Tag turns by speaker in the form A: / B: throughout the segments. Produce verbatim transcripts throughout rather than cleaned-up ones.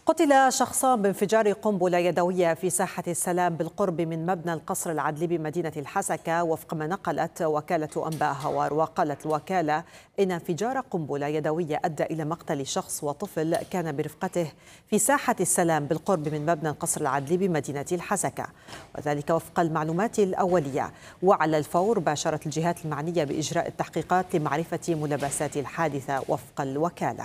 A: قتل شخصان بانفجار قنبلة يدوية في ساحة السلام بالقرب من مبنى القصر العدلي بمدينة الحسكة وفق ما نقلت وكالة أنباء هوار. وقالت الوكالة إن انفجار قنبلة يدوية أدى إلى مقتل شخص وطفل كان برفقته في ساحة السلام بالقرب من مبنى القصر العدلي بمدينة الحسكة، وذلك وفق المعلومات الأولية. وعلى الفور باشرت الجهات المعنية بإجراء التحقيقات لمعرفة ملابسات الحادثة وفق الوكالة.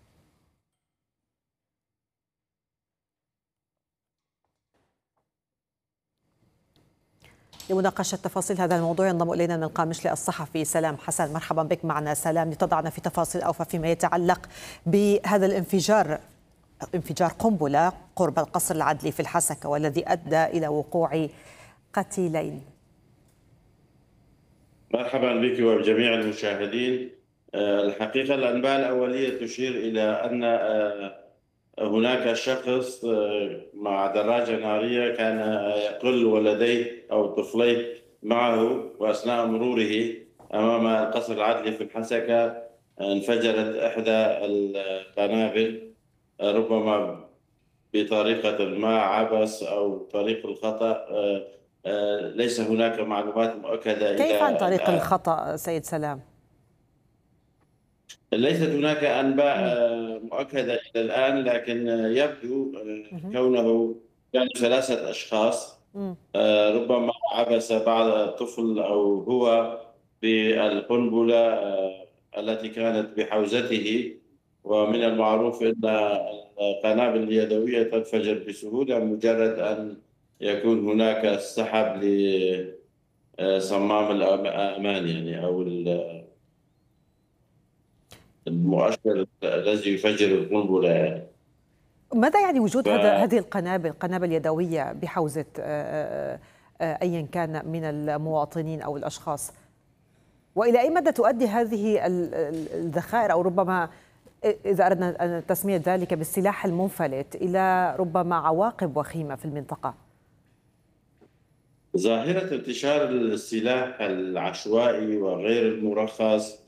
A: لمناقشة تفاصيل هذا الموضوع ينضم إلينا من القامشلي الصحفي سلام حسن. مرحبا بك معنا سلام، لتضعنا في تفاصيل أوفى فيما يتعلق بهذا الانفجار، انفجار قنبلة قرب القصر العدلي في الحسكة والذي أدى إلى وقوع قتيلين.
B: مرحبا بك وبجميع المشاهدين. الحقيقة الأنباء الأولية تشير إلى أن هناك شخص مع دراجة نارية كان يقل ولديه أو طفليه معه، وأثناء مروره أمام القصر العدلي في الحسكة انفجرت إحدى القنابل، ربما بطريقة ما عبث أو طريق الخطأ. ليس هناك معلومات مؤكدة
A: كيف عن
B: إلى
A: طريق
B: الآن.
A: الخطأ سيد سلام؟
B: ليست هناك أنباء مؤكدة إلى الآن، لكن يبدو كونه كانوا ثلاثة أشخاص، ربما عبث بعض الطفل أو هو بالقنبلة التي كانت بحوزته. ومن المعروف أن القنابل اليدوية تنفجر بسهولة مجرد أن يكون هناك سحب لصمام الأمان، يعني أو المؤشر الذي يفجر القنبلة يعني.
A: ماذا يعني وجود
B: ف...
A: هذا هذه القنابل قنابل يدوية بحوزة أيا كان من المواطنين أو الأشخاص؟ وإلى أي مدى تؤدي هذه الذخائر أو ربما إذا أردنا أن تسمية ذلك بالسلاح المنفلت إلى ربما عواقب وخيمة في المنطقة؟
B: ظاهرة انتشار السلاح العشوائي وغير المرخص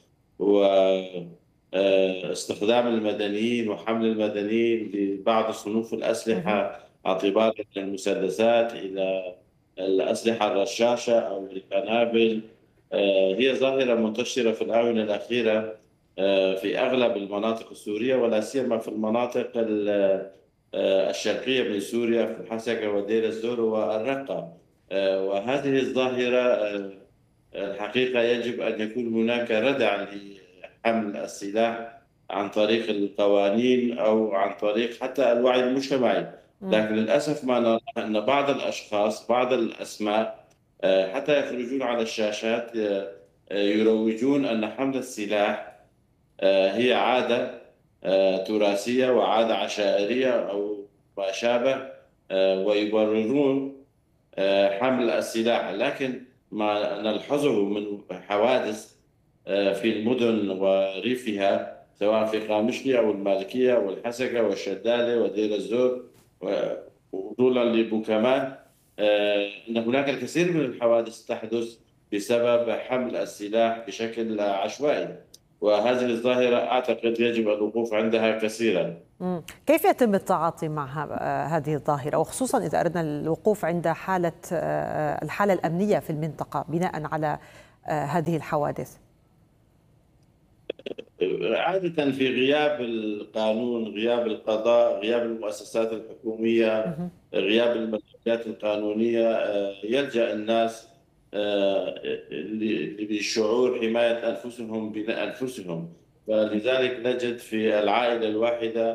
B: واستخدام المدنيين وحمل المدنيين لبعض صنوف الأسلحة اعتبارا من المسدسات إلى الأسلحة الرشاشة أو القنابل هي ظاهرة منتشرة في الآونة الأخيرة في أغلب المناطق السورية، ولا سيما في المناطق الشرقية من سوريا في الحسكة ودير الزور والرقة. وهذه الظاهرة الحقيقة يجب أن يكون هناك ردع لحمل السلاح عن طريق القوانين أو عن طريق حتى الوعي المجتمعي. لكن للأسف ما نرى أن بعض الأشخاص، بعض الأسماء حتى يخرجون على الشاشات يروجون أن حمل السلاح هي عادة تراثية وعادة عشائرية أو ما شابه، ويبررون حمل السلاح. لكن ما نلحظه من حوادث في المدن وريفها سواء في قامشلي أو المالكية والحسكة والشدادة ودير الزور ووصولا لبوكمان، أن هناك الكثير من الحوادث تحدث بسبب حمل السلاح بشكل عشوائي، وهذه الظاهرة أعتقد يجب الوقوف عندها كثيرا.
A: كيف يتم التعاطي مع هذه الظاهرة، وخصوصا إذا أردنا الوقوف عند حالة الحالة الأمنية في المنطقة بناء على هذه الحوادث؟
B: عادة في غياب القانون، غياب القضاء، غياب المؤسسات الحكومية، غياب المسؤوليات القانونية، يلجأ الناس لشعور حماية أنفسهم بأنفسهم. فلذلك نجد في العائلة الواحدة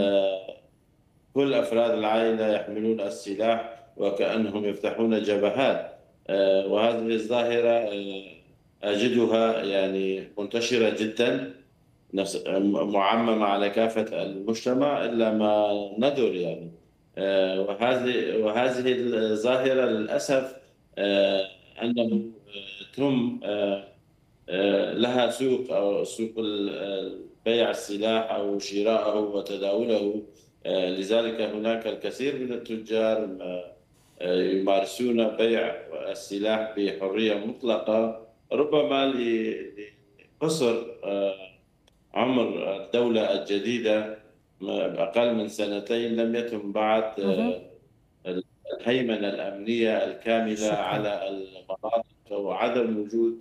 B: كل أفراد العائلة يحملون السلاح وكأنهم يفتحون جبهات. وهذه الظاهرة أجدها يعني منتشرة جدا، معممة على كافة المجتمع إلا ما ندر يعني. وهذه وهذه الظاهرة للأسف أنه تم لها سوق، أو سوق بيع السلاح أو شراءه وتداوله. لذلك هناك الكثير من التجار يمارسون بيع السلاح بحرية مطلقة، ربما لقصر عمر الدولة الجديدة أقل من سنتين لم يتم بعد الهيمنة الأمنية الكاملة
A: شكرا.
B: على المناطق، وعدم وجود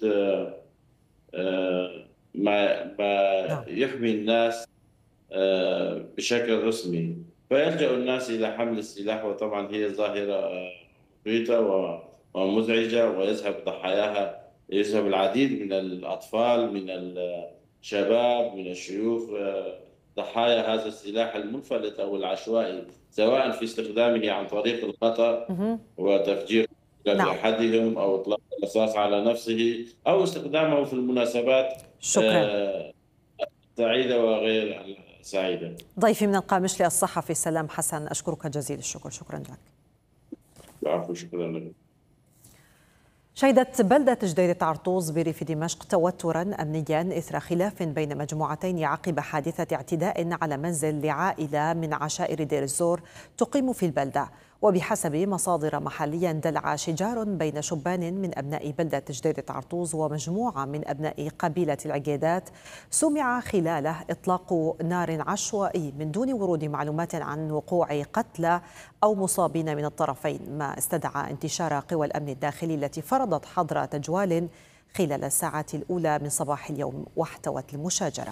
B: ما ما
A: نعم.
B: يحمي الناس بشكل رسمي، فيلجأ الناس إلى حمل السلاح. وطبعا هي ظاهرة مخيفة ومزعجة، ويذهب ضحاياها، يذهب العديد من الأطفال، من الشباب، من الشيوخ، ضحايا هذا السلاح المنفلت أو العشوائي، سواء في استخدامه عن طريق الخطأ وتفجير
A: نعم.
B: أحدهم أو إطلاق الرصاص على نفسه، أو استخدامه في المناسبات
A: شكرا.
B: سعيدة وغير سعيدة.
A: ضيفي من القامشلي الصحفي سلام حسن، أشكرك جزيل الشكر. شكرا لك.
B: العفو، شكرا لك.
A: شهدت بلدة جديدة عرطوز بريف دمشق توترا أمنيا إثر خلاف بين مجموعتين عقب حادثة اعتداء على منزل لعائلة من عشائر دير الزور تقيم في البلدة. وبحسب مصادر محلية اندلع شجار بين شبان من أبناء بلدة جديدة عرطوز ومجموعة من أبناء قبيلة العقيدات، سمع خلاله إطلاق نار عشوائي من دون ورود معلومات عن وقوع قتلى أو مصابين من الطرفين، ما استدعى انتشار قوى الأمن الداخلي التي فرضت حظر تجوال خلال الساعات الأولى من صباح اليوم واحتوت المشاجرة.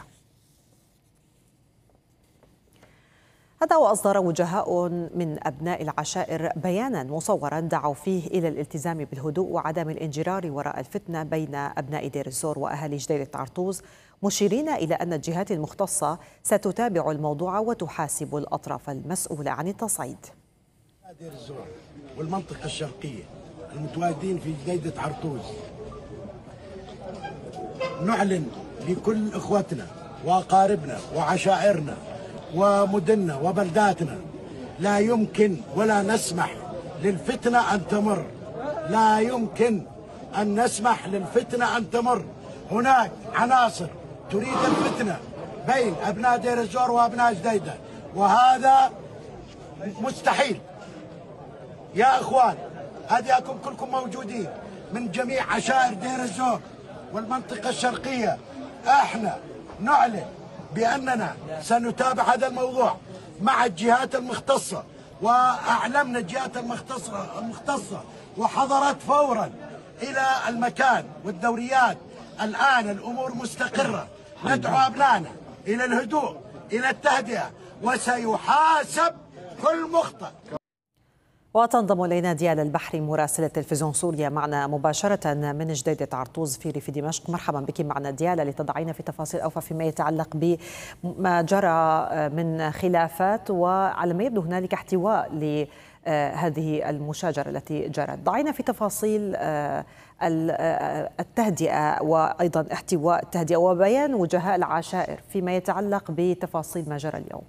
A: هذا وأصدر وجهاء من أبناء العشائر بيانا مصورا دعوا فيه إلى الالتزام بالهدوء وعدم الانجرار وراء الفتنة بين أبناء دير الزور وأهالي جديدة عرطوز، مشيرين إلى أن الجهات المختصة ستتابع الموضوع وتحاسب الأطراف المسؤولة عن التصعيد.
C: دير الزور والمنطقة الشرقية المتواجدين في جديدة عرطوز، نعلن لكل إخوتنا وأقاربنا وعشائرنا ومدننا وبلداتنا، لا يمكن ولا نسمح للفتنة أن تمر، لا يمكن أن نسمح للفتنة أن تمر. هناك عناصر تريد الفتنة بين أبناء دير الزور وأبناء جديدة، وهذا مستحيل. يا إخوان، هديكم كلكم موجودين من جميع عشائر دير الزور والمنطقة الشرقية، احنا نعلن بأننا سنتابع هذا الموضوع مع الجهات المختصة، وأعلمنا الجهات المختصة المختصة وحضرت فورا إلى المكان والدوريات. الآن الأمور مستقرة، ندعو أبنائنا إلى الهدوء، إلى التهدئة، وسيحاسب كل مخطئ.
A: وتنضم إلينا ديال البحري مراسلة تلفزيون سوريا معنا مباشرة من جديدة عرطوز في ريف دمشق. مرحبا بك معنا ديال لتضعين في تفاصيل أوفى فيما يتعلق بما جرى من خلافات، وعلى ما يبدو هنالك احتواء لهذه المشاجرة التي جرت. ضعينا في تفاصيل التهدئة وأيضا احتواء التهدئة وبيان وجهاء العشائر فيما يتعلق بتفاصيل ما جرى اليوم.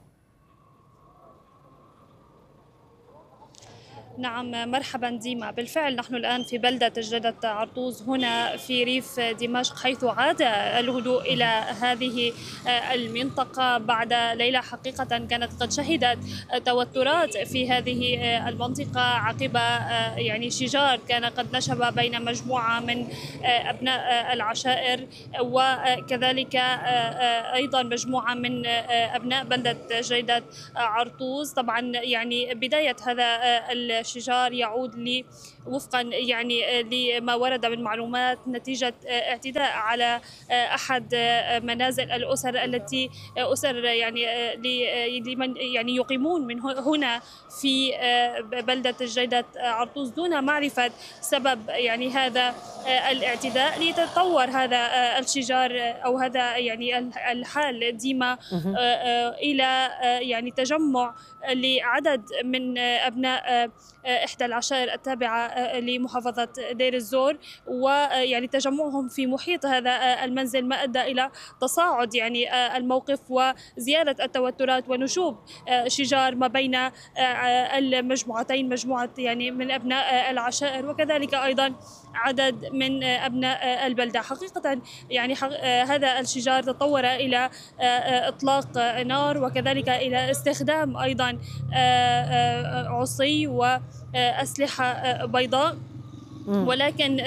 D: نعم، مرحبا ديما. بالفعل نحن الآن في بلدة جديدة عرطوز هنا في ريف دمشق، حيث عاد الهدوء إلى هذه المنطقة بعد ليلة حقيقة كانت قد شهدت توترات في هذه المنطقة عقب يعني شجار كان قد نشب بين مجموعة من أبناء العشائر وكذلك أيضا مجموعة من أبناء بلدة جديدة عرطوز. طبعا يعني بداية هذا الشجار يعود لي وفقا يعني لما ورد من معلومات نتيجة اعتداء على أحد منازل الأسر التي أسر يعني لمن يعني يقيمون من هنا في بلدة جديدة عرطوز دون معرفة سبب يعني هذا الاعتداء، ليتطور هذا الشجار أو هذا يعني الحال ديما إلى يعني تجمع لعدد من أبناء إحدى العشائر التابعة لمحافظة دير الزور، ويعني تجمعهم في محيط هذا المنزل ما أدى إلى تصاعد يعني الموقف وزيادة التوترات ونشوب شجار ما بين المجموعتين، مجموعة يعني من أبناء العشائر وكذلك أيضا عدد من أبناء البلدة. حقيقة يعني هذا الشجار تطور إلى إطلاق نار وكذلك إلى استخدام أيضا عصي وأسلحة بيضاء. ولكن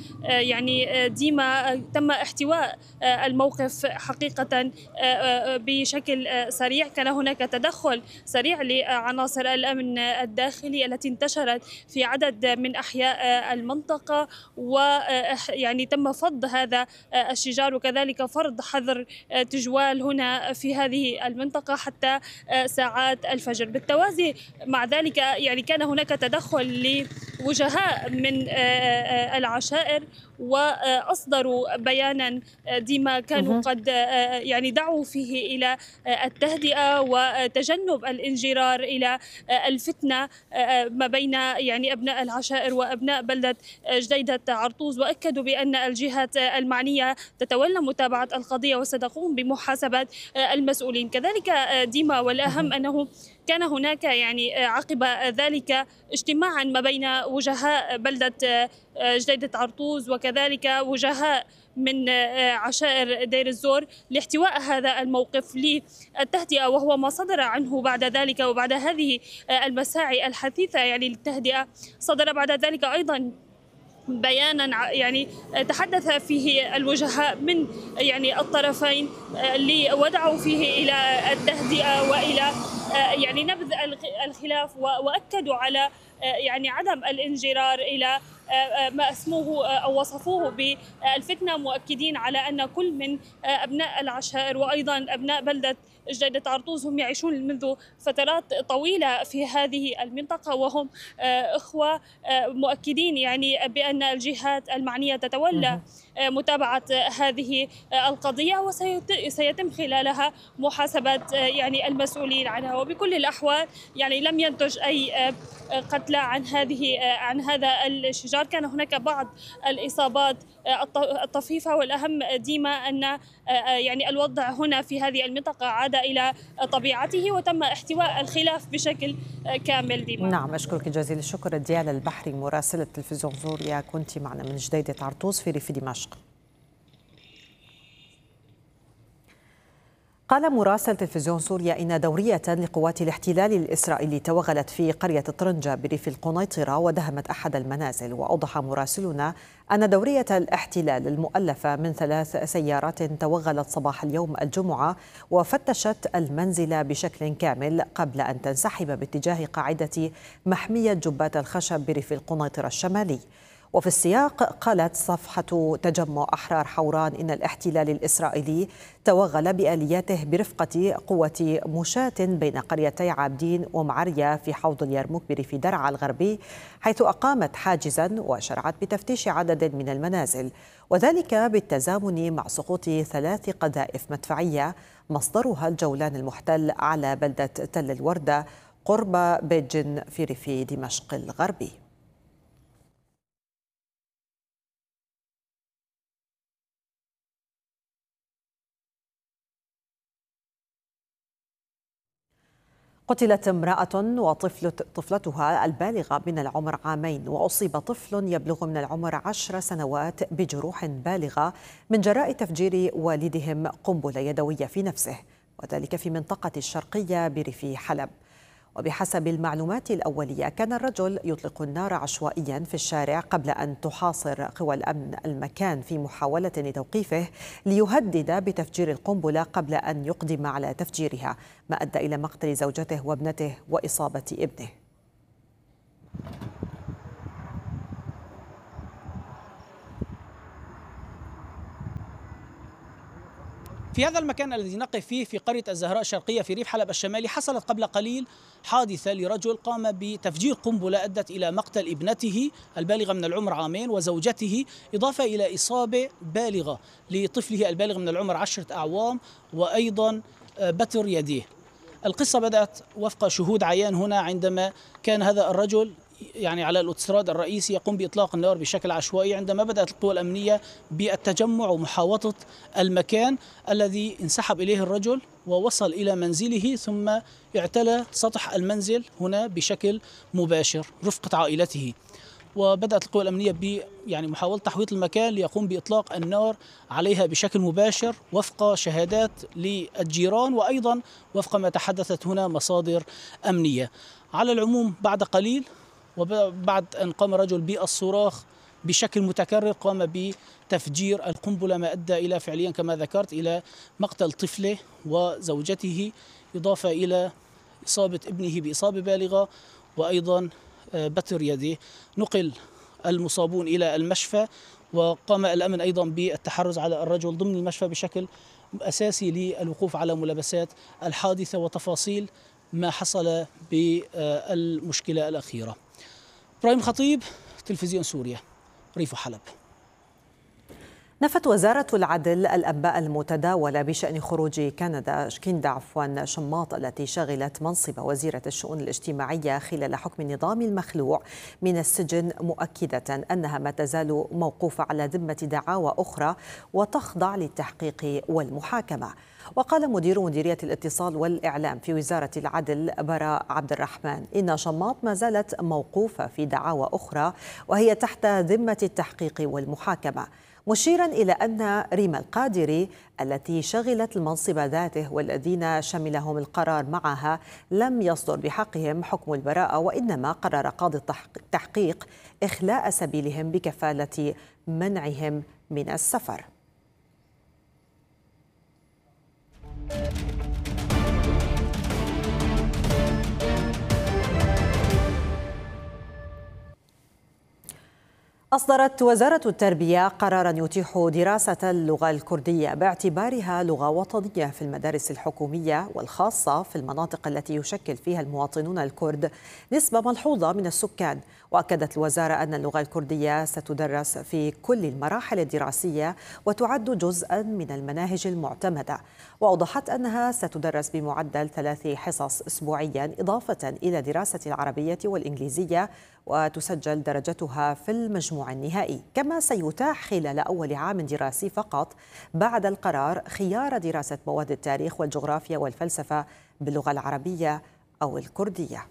D: يعني ديما تم احتواء الموقف حقيقة بشكل سريع. كان هناك تدخل سريع لعناصر الأمن الداخلي التي انتشرت في عدد من أحياء المنطقة، ويعني تم فض هذا الشجار وكذلك فرض حظر تجوال هنا في هذه المنطقة حتى ساعات الفجر. بالتوازي مع ذلك يعني كان هناك تدخل لوجهاء من العشائر وأصدروا بيانا ديما كانوا قد يعني دعوا فيه إلى التهدئة وتجنب الانجرار إلى الفتنة ما بين يعني أبناء العشائر وأبناء بلدة جديدة عرطوز، وأكدوا بأن الجهات المعنية تتولى متابعة القضية وستقوم بمحاسبة المسؤولين. كذلك ديما والأهم أنه كان هناك يعني عقب ذلك اجتماعا ما بين وجهاء بلدة جديدة عرطوز وكذلك وجهاء من عشائر دير الزور لاحتواء هذا الموقف للتهدئة، وهو ما صدر عنه بعد ذلك. وبعد هذه المساعي الحثيثة يعني للتهدئة صدر بعد ذلك أيضا بيانا يعني تحدث فيه الوجهاء من يعني الطرفين اللي ودعوا فيه إلى التهدئة وإلى يعني نبذ الخلاف، وأكدوا على يعني عدم الانجرار إلى ما اسموه أو وصفوه بالفتنة، مؤكدين على أن كل من أبناء العشائر وأيضا أبناء بلدة جديدة عرطوز هم يعيشون منذ فترات طويلة في هذه المنطقة، وهم إخوة مؤكدين يعني بأن الجهات المعنية تتولى متابعة هذه القضية وسيتم خلالها محاسبة يعني المسؤولين عنها. وبكل الأحوال يعني لم ينتج أي قتلى عن هذه عن هذا الشجار. كان هناك بعض الإصابات الطفيفة، والأهم ديما أن يعني الوضع هنا في هذه المنطقة عاد إلى طبيعته وتم احتواء الخلاف بشكل كامل. ديما
A: نعم، أشكرك جزيل الشكر. ديالا البحري مراسلة تلفزيون سوريا كنت معنا من جديدة عرطوز في ريف دمشق. قال مراسل تلفزيون سوريا إن دورية لقوات الاحتلال الإسرائيلي توغلت في قرية طرنجة بريف القنيطرة ودهمت أحد المنازل. وأوضح مراسلنا أن دورية الاحتلال المؤلفة من ثلاث سيارات توغلت صباح اليوم الجمعة وفتشت المنزل بشكل كامل قبل أن تنسحب باتجاه قاعدة محمية جبات الخشب بريف القنيطرة الشمالي. وفي السياق قالت صفحة تجمع أحرار حوران إن الاحتلال الإسرائيلي توغل بآلياته برفقة قوة مشاة بين قريتي عابدين ومعريا في حوض اليرموك بريف درعا الغربي، حيث أقامت حاجزا وشرعت بتفتيش عدد من المنازل، وذلك بالتزامن مع سقوط ثلاث قذائف مدفعية مصدرها الجولان المحتل على بلدة تل الوردة قرب بيجن في ريف دمشق الغربي. قتلت امرأة وطفل طفلتها البالغة من العمر عامين، وأصيب طفل يبلغ من العمر عشر سنوات بجروح بالغة من جراء تفجير والدهم قنبلة يدوية في نفسه، وذلك في منطقة الشرقية بريف حلب. وبحسب المعلومات الأولية كان الرجل يطلق النار عشوائيا في الشارع قبل أن تحاصر قوى الأمن المكان في محاولة لتوقيفه ليهدد بتفجير القنبلة قبل أن يقدم على تفجيرها، ما أدى إلى مقتل زوجته وابنته وإصابة ابنه.
E: في هذا المكان الذي نقف فيه في قرية الزهراء الشرقية في ريف حلب الشمالي حصلت قبل قليل حادثة لرجل قام بتفجير قنبلة أدت إلى مقتل ابنته البالغة من العمر عامين وزوجته، إضافة إلى إصابة بالغة لطفله البالغ من العمر عشرة أعوام وأيضا بتر يديه. القصة بدأت وفق شهود عيان هنا عندما كان هذا الرجل يعني على الاوتوستراد الرئيسي يقوم بإطلاق النار بشكل عشوائي، عندما بدأت القوى الأمنية بالتجمع ومحاوطة المكان الذي انسحب إليه الرجل ووصل إلى منزله ثم اعتلى سطح المنزل هنا بشكل مباشر رفقة عائلته. وبدأت القوى الأمنية ب يعني محاولة تحويط المكان ليقوم بإطلاق النار عليها بشكل مباشر وفق شهادات للجيران وأيضا وفق ما تحدثت هنا مصادر أمنية. على العموم بعد قليل وبعد أن قام الرجل بالصراخ بشكل متكرر قام بتفجير القنبلة، ما أدى إلى فعليا كما ذكرت إلى مقتل طفله وزوجته، إضافة إلى إصابة ابنه بإصابة بالغة وأيضا بتر يده. نقل المصابون إلى المشفى، وقام الأمن أيضا بالتحرز على الرجل ضمن المشفى بشكل أساسي للوقوف على ملابسات الحادثة وتفاصيل ما حصل بالمشكلة الأخيرة. إبراهيم خطيب، تلفزيون سوريا، ريف حلب.
A: نفت وزارة العدل الأنباء المتداولة بشأن خروج كندا كندا عفوا شماط التي شغلت منصب وزيرة الشؤون الاجتماعية خلال حكم النظام المخلوع من السجن، مؤكدة أنها ما تزال موقوفة على ذمة دعاوى أخرى وتخضع للتحقيق والمحاكمة. وقال مدير مديرية الاتصال والإعلام في وزارة العدل براء عبد الرحمن إن شماط ما زالت موقوفة في دعاوى أخرى وهي تحت ذمة التحقيق والمحاكمة، مشيرا إلى أن ريما القادري التي شغلت المنصب ذاته والذين شملهم القرار معها لم يصدر بحقهم حكم البراءة، وإنما قرر قاضي التحقيق إخلاء سبيلهم بكفالة منعهم من السفر. أصدرت وزارة التربية قراراً يتيح دراسة اللغة الكردية باعتبارها لغة وطنية في المدارس الحكومية والخاصة في المناطق التي يشكل فيها المواطنون الكرد نسبة ملحوظة من السكان. وأكدت الوزارة أن اللغة الكردية ستدرس في كل المراحل الدراسية وتعد جزءاً من المناهج المعتمدة، وأوضحت أنها ستدرس بمعدل ثلاث حصص أسبوعياً إضافة إلى دراسة العربية والإنجليزية، وتسجل درجتها في المجموع النهائي. كما سيتاح خلال أول عام دراسي فقط بعد القرار خيار دراسة مواد التاريخ والجغرافيا والفلسفة باللغة العربية أو الكردية.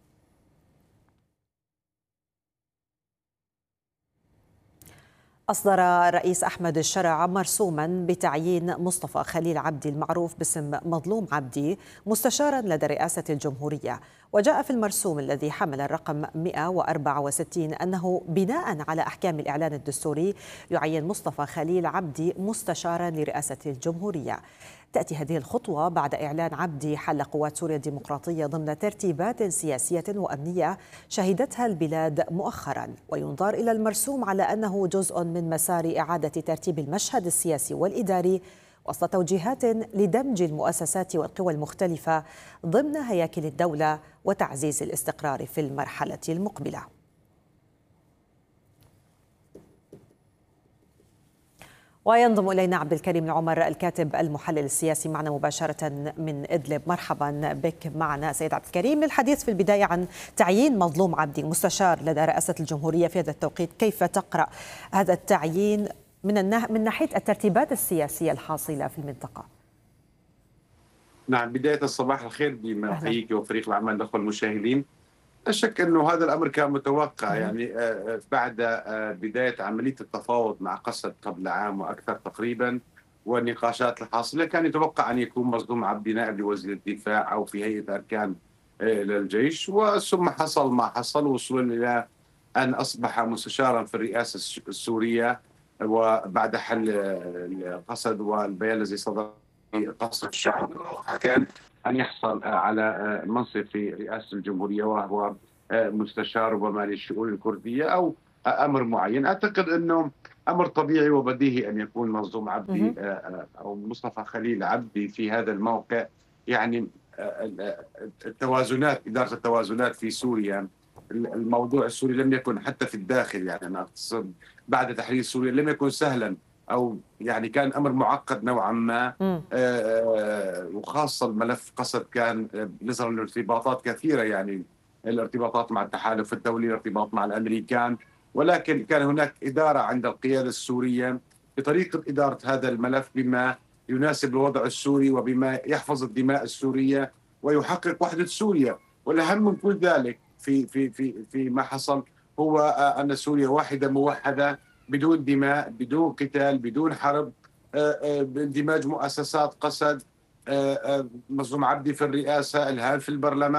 A: أصدر الرئيس أحمد الشرع مرسوما بتعيين مصطفى خليل عبدي المعروف باسم مظلوم عبدي مستشارا لدى رئاسة الجمهورية. وجاء في المرسوم الذي حمل الرقم مئة وأربعة وستين أنه بناء على أحكام الإعلان الدستوري يعين مصطفى خليل عبدي مستشارا لرئاسة الجمهورية. تأتي هذه الخطوة بعد إعلان عبدي حل قوات سوريا الديمقراطية ضمن ترتيبات سياسية وأمنية شهدتها البلاد مؤخرا. وينظر إلى المرسوم على أنه جزء من مسار إعادة ترتيب المشهد السياسي والإداري وسط توجيهات لدمج المؤسسات والقوى المختلفة ضمن هياكل الدولة وتعزيز الاستقرار في المرحلة المقبلة. وينضم إلينا عبد الكريم العمر الكاتب المحلل السياسي معنا مباشرة من إدلب. مرحبا بك معنا سيد عبد الكريم، للحديث في البداية عن تعيين مظلوم عبدي مستشار لدى رئاسة الجمهورية في هذا التوقيت. كيف تقرأ هذا التعيين من من ناحية الترتيبات السياسية الحاصلة في المنطقة؟
F: نعم، بداية الصباح الخير بما أحييك وفريق العمل الأخوة المشاهدين. لا شك أنه هذا الأمر كان متوقع، يعني بعد بداية عملية التفاوض مع قسد قبل عام وأكثر تقريبا والنقاشات الحاصلة، كان يتوقع أن يكون مظلوم عبدي نائب لوزير الدفاع أو في هيئة أركان للجيش، وثم حصل ما حصل وصولا إلى أن أصبح مستشارا في الرئاسة السورية. وبعد حل القسد والبيان الذي صدر قصر الشعب كان أن يحصل على منصب في رئاسة الجمهورية وهو مستشار ربما للشؤون الكردية أو أمر معين. أعتقد أنه أمر طبيعي وبديهي أن يكون مظلوم عبدي أو مصطفى خليل عبدي في هذا الموقع. يعني التوازنات، إدارة التوازنات في سوريا، الموضوع السوري لم يكن حتى في الداخل، يعني أنا أقصد بعد تحرير سوريا لم يكن سهلا، أو يعني كان أمر معقد نوعا ما. آه وخاصة الملف قسد كان نظرا لارتباطات كثيرة، يعني الارتباطات مع التحالف الدولي، الارتباط مع الأمريكان، ولكن كان هناك إدارة عند القيادة السورية بطريقة إدارة هذا الملف بما يناسب الوضع السوري وبما يحفظ الدماء السورية ويحقق وحدة سوريا. والأهم من كل ذلك في في في في ما حصل هو أن سوريا واحدة موحدة بدون دماء، بدون قتال، بدون حرب، باندماج مؤسسات قسد، مظلوم عبدي في الرئاسة، الهان في البرلمان.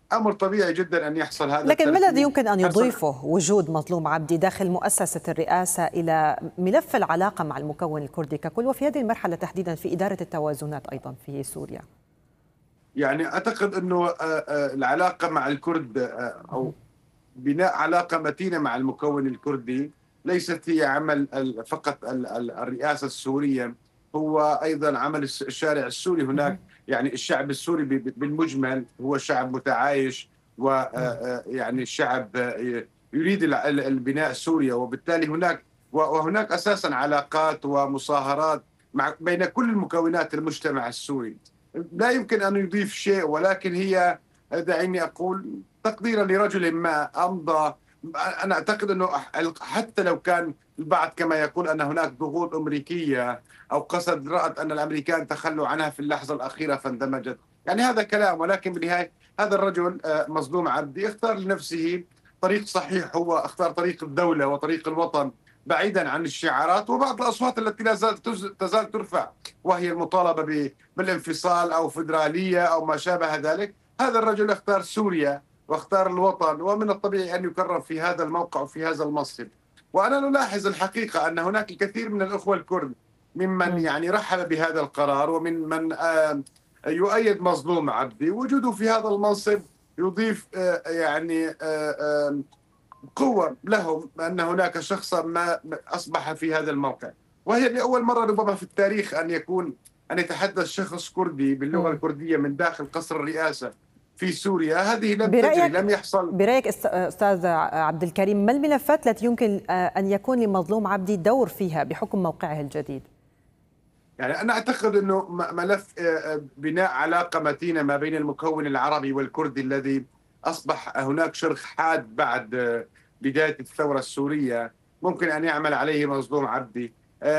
F: أمر طبيعي جدا أن يحصل هذا.
A: لكن ما الذي يمكن أن يضيفه وجود مظلوم عبدي داخل مؤسسة الرئاسة إلى ملف العلاقة مع المكون الكردي ككل، وفي هذه المرحلة تحديدا في إدارة التوازنات أيضا في سوريا؟
F: يعني أعتقد أنه العلاقة مع الكرد أو بناء علاقة متينة مع المكون الكردي ليست هي عمل فقط الرئاسة السورية، هو أيضا عمل الشارع السوري. هناك يعني الشعب السوري بالمجمل هو شعب متعايش، ويعني الشعب يريد البناء سوريا، وبالتالي هناك وهناك أساسا علاقات ومصاهرات مع بين كل المكونات المجتمع السوري. لا يمكن أن يضيف شيء، ولكن هي دعيني أقول تقديرا لرجل ما أمضى. أنا أعتقد أنه حتى لو كان البعض كما يقول أن هناك ضغوط أمريكية أو قصد رأت أن الأمريكان تخلوا عنها في اللحظة الأخيرة فاندمجت، يعني هذا كلام، ولكن بالنهاية هذا الرجل مظلوم عبدي اختار لنفسه طريق صحيح، هو اختار طريق الدولة وطريق الوطن بعيدا عن الشعارات وبعض الأصوات التي لا تزال ترفع، وهي المطالبة بالانفصال أو فيدرالية أو ما شابه ذلك. هذا الرجل اختار سوريا واختار الوطن، ومن الطبيعي أن يكرم في هذا الموقع وفي هذا المنصب. وأنا نلاحظ الحقيقة أن هناك الكثير من الأخوة الكرد ممن يعني رحب بهذا القرار، ومن من يؤيد مظلوم عبدي. وجوده في هذا المنصب يضيف يعني قوة لهم أن هناك شخصا ما أصبح في هذا الموقع، وهي لأول مرة ربما في التاريخ أن يكون أن يتحدث شخص كردي باللغة الكردية من داخل قصر الرئاسة في سوريا. هذه لم تجري، لم يحصل.
A: برأيك أستاذ عبد الكريم، ما الملفات التي يمكن أن يكون لمظلوم عبدي دور فيها بحكم موقعه الجديد؟
F: يعني أنا أعتقد أنه ملف بناء علاقة متينة ما بين المكون العربي والكردي الذي أصبح هناك شرخ حاد بعد بداية الثورة السورية ممكن أن يعمل عليه مظلوم عبدي.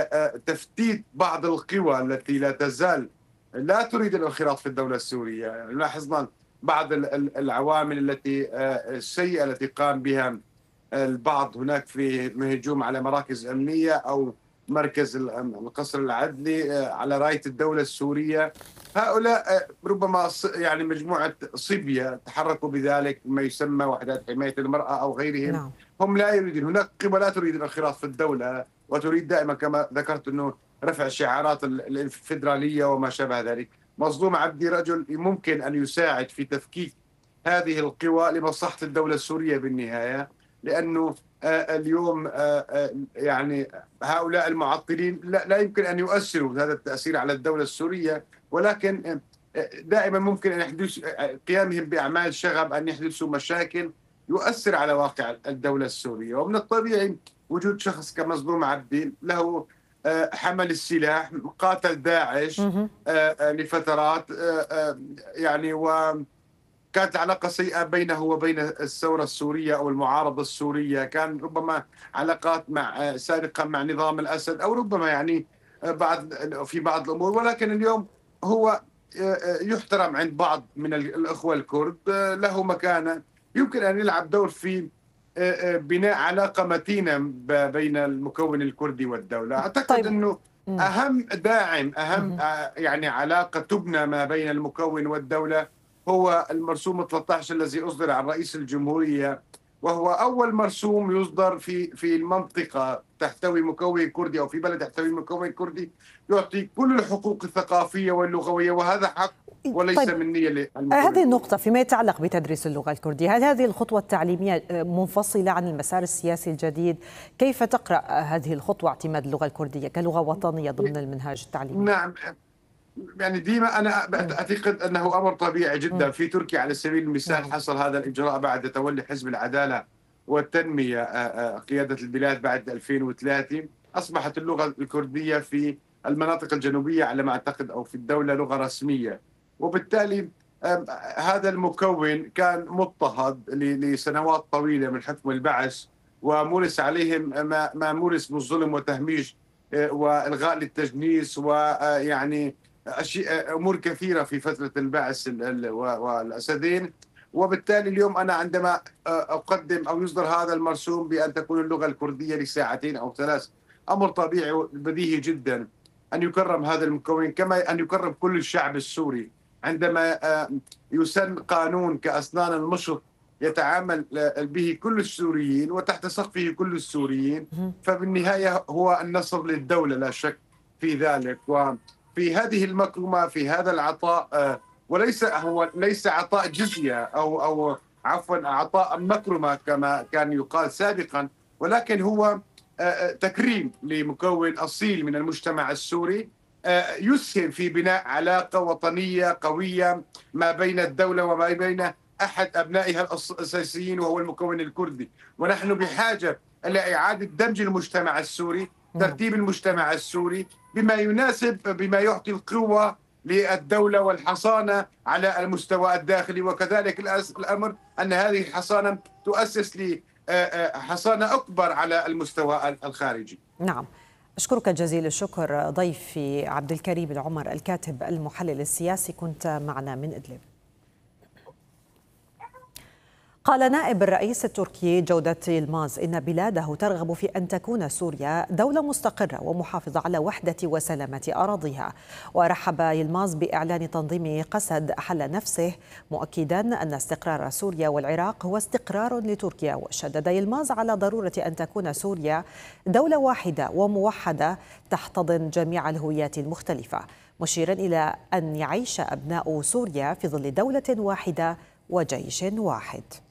F: تفتيت بعض القوى التي لا تزال لا تريد الانخراط في الدولة السورية. لاحظنا بعض العوامل التي السيئة التي قام بها البعض هناك في هجوم على مراكز أمنية أو مركز القصر العدلي على راية الدولة السورية. هؤلاء ربما يعني مجموعة صبية تحركوا بذلك ما يسمى وحدات حماية المرأة أو غيرهم. نعم. هم لا يريدون، هناك قوى لا تريد الانخراط في الدولة وتريد دائما كما ذكرت أنه رفع شعارات الفيدرالية وما شابه ذلك. مظلوم عبدي رجل ممكن أن يساعد في تفكيك هذه القوى لمصلحة الدولة السورية بالنهاية، لأنه اليوم يعني هؤلاء المعطلين لا يمكن أن يؤثروا هذا التأثير على الدولة السورية، ولكن دائما ممكن أن يحدث قيامهم بأعمال شغب أن يحدثوا مشاكل يؤثر على واقع الدولة السورية. ومن الطبيعي وجود شخص كمظلوم عبدي له حمل السلاح، قاتل داعش لفترات يعني، و كانت العلاقة سيئة بينه وبين الثورة السورية أو المعارضة السورية، كان ربما علاقات مع سابقا مع نظام الأسد أو ربما يعني بعض في بعض الأمور، ولكن اليوم هو يحترم عند بعض من الأخوة الكرد، له مكانة يمكن أن يلعب دور في بناء علاقة متينة بين المكون الكردي والدولة. أعتقد طيب. أنه أهم داعم أهم يعني علاقة تبنى ما بين المكون والدولة هو المرسوم ثلاثة عشر الذي أصدر عن رئيس الجمهورية، وهو أول مرسوم يصدر في في المنطقة تحتوي مكون كردي أو في بلد يحتوي مكون كردي، يعطي كل الحقوق الثقافية واللغوية، وهذا حق وليس طيب. منية للمكون.
A: هذه النقطة فيما يتعلق بتدريس اللغة الكردية، هل هذه الخطوة التعليمية منفصلة عن المسار السياسي الجديد؟ كيف تقرأ هذه الخطوة اعتماد اللغة الكردية كلغة وطنية ضمن المنهاج التعليمي؟
F: نعم، يعني ديما أنا أعتقد أنه أمر طبيعي جدا. في تركيا على سبيل المثال حصل هذا الإجراء بعد تولي حزب العدالة والتنمية قيادة البلاد بعد ألفين وثلاثة، أصبحت اللغة الكردية في المناطق الجنوبية على ما أعتقد أو في الدولة لغة رسمية، وبالتالي هذا المكون كان مضطهد لسنوات طويلة من حكم البعث، ومورس عليهم ما مورس من ظلم وتهميش والغاء للتجنيس ويعني أشياء أمور كثيرة في فترة البعث والأسدين. وبالتالي اليوم أنا عندما أقدم أو يصدر هذا المرسوم بأن تكون اللغة الكردية لساعتين أو ثلاث، أمر طبيعي بديهي جدا أن يكرم هذا المكون كما أن يكرم كل الشعب السوري. عندما يسن قانون كأسنان المشط يتعامل به كل السوريين وتحت سقفه كل السوريين، فبالنهاية هو النصر للدولة لا شك في ذلك. وفي هذه المكرمة في هذا العطاء، وليس هو ليس عطاء جزية أو أو عفوا عطاء مكرمة كما كان يقال سابقا، ولكن هو تكريم لمكون أصيل من المجتمع السوري يسهم في بناء علاقة وطنية قوية ما بين الدولة وما بين أحد أبنائها الأساسيين وهو المكون الكردي. ونحن بحاجة إلى إعادة دمج المجتمع السوري، ترتيب المجتمع السوري بما يناسب، بما يعطي القوة للدولة والحصانة على المستوى الداخلي، وكذلك الأمر أن هذه الحصانة تؤسس لحصانة أكبر على المستوى الخارجي.
A: نعم، أشكرك جزيل الشكر ضيفي عبد الكريم العمر الكاتب المحلل السياسي، كنت معنا من إدلب. قال نائب الرئيس التركي جودة يلماز إن بلاده ترغب في أن تكون سوريا دولة مستقرة ومحافظة على وحدة وسلامة أراضيها. ورحب يلماز بإعلان تنظيم قسد حل نفسه، مؤكدا أن استقرار سوريا والعراق هو استقرار لتركيا. وشدد يلماز على ضرورة أن تكون سوريا دولة واحدة وموحدة تحتضن جميع الهويات المختلفة، مشيرا إلى أن يعيش أبناء سوريا في ظل دولة واحدة وجيش واحد.